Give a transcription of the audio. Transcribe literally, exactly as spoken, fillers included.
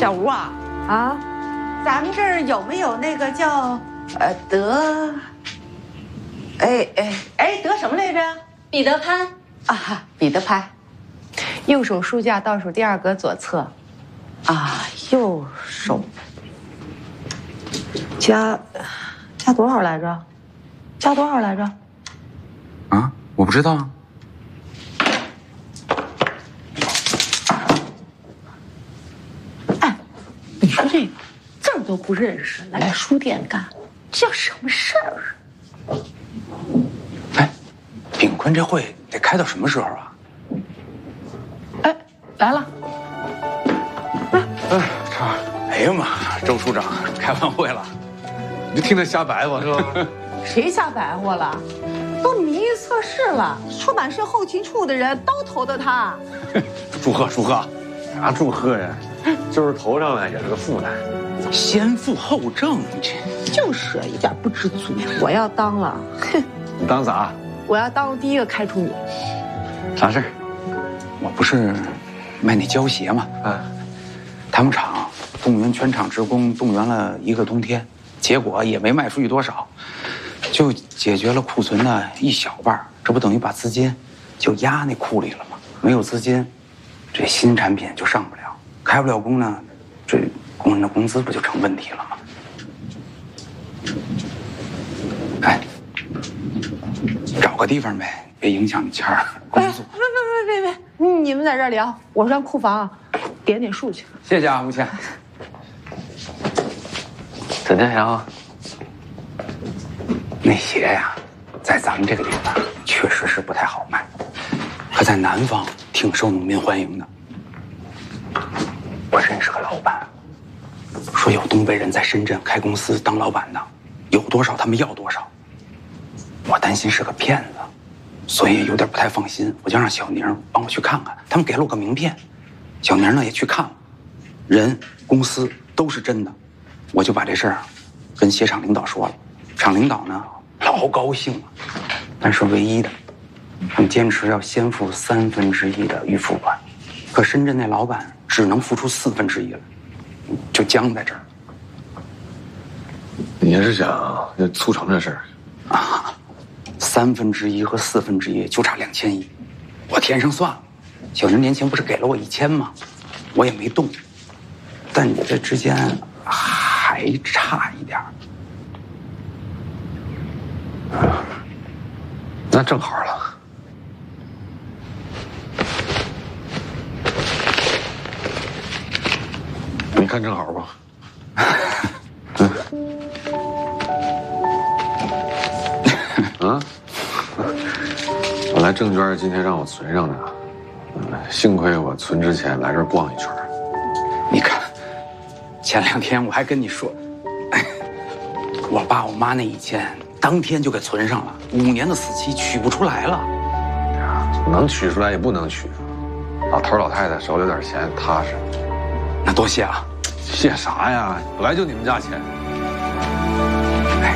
小吴啊啊， 咱们这儿有没有那个叫呃德？哎哎哎，德什么来着？ 彼得潘啊，彼得潘，右手书架倒数第二格左侧，啊，右手加加多少来着？加多少来着？ 啊，我不知道啊。 哎，你说这字儿都不认识，来书店干，这叫什么事儿啊？ 哎，炳坤这会得开到什么时候啊？ 哎，来了。 哎，茶。 哎呀妈，周处长开完会了， 你就听他瞎白话是吧？ 谁瞎白活了？都民意测试了，出版社后勤处的人都投的他。 祝贺祝贺！ 啥祝贺呀？就是头上来也是个负担。 先富后正，这就是一点不知足。我要当了，哼！ 你当啥？ 我要当第一个开除你。 啥事儿？我不是卖那胶鞋吗？ 啊， 他们厂动员全厂职工动员了一个冬天，结果也没卖出去多少，就解决了库存的一小半，这不等于把资金就压那库里了吗？没有资金，这新产品就上不了，开不了工呢，这工人的工资不就成问题了吗？哎，找个地方呗，别影响你前儿工作。 别别别别别，你们在这儿聊，我上库房点点数去。 谢谢啊，吴倩。 怎的呀？ 那鞋呀，在咱们这个地方确实是不太好卖，可在南方挺受农民欢迎的。我认识个老板，说有东北人在深圳开公司当老板的，有多少他们要多少。我担心是个骗子，所以有点不太放心，我就让小宁帮我去看看。他们给了我个名片，小宁呢也去看了，人公司都是真的。我就把这事儿跟鞋厂领导说了，厂领导呢老高兴了，但是唯一的，他们坚持要先付三分之一的预付款，可深圳那老板只能付出四分之一了，就僵在这儿。 你是想要促成这事儿啊？三分之一和四分之一就差两千亿，我填上算了。小宁年前不是给了我一千吗？我也没动，但你这之间还差一点儿。 那正好了。你看正好吧。嗯。啊？我来证券今天让我存上的，嗯，幸亏我存之前来这儿逛一圈。 你看，前两天我还跟你说，哎，我爸我妈那一千当天就给存上了，五年的死期取不出来了。 能取出来也不能取，老头老太太手里有点钱踏实。 那多谢啊。 谢啥呀？本来就你们家钱。